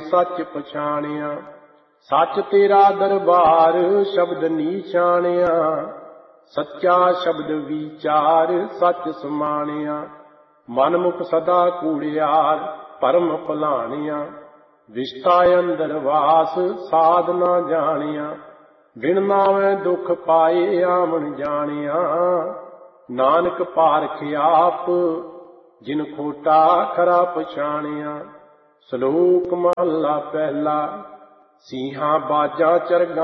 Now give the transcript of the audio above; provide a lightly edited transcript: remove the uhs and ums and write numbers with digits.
सच पछाणिया। सच तेरा दरबार शब्द नीचाणिया। सच्चा शब्द विचार सच समाणिया। मनमुख सदा कूड़ियार परम भुलाणिया। विष्टा अंदर वास साधना जानिया। बिन नावे दुख पाए आमन जानिया। नानक पारख आप जिन खोटा खरा पछाणिया। श्लोक महला पहला। सीहा बाजा चरगा